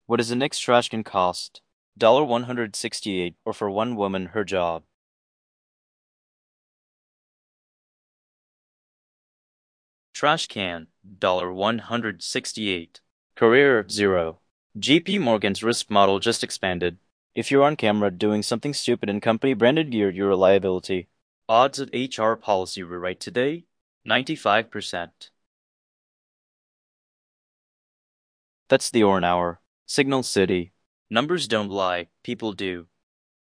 What does the next trash can cost? $168, or for one woman, her job. Trash can, $168. Career, 0. JP Morgan's risk model just expanded. If you're on camera doing something stupid in company branded gear, you're a liability. Odds of HR policy rewrite today, 95%. That's the Orn Hour. Signal City. Numbers don't lie, people do.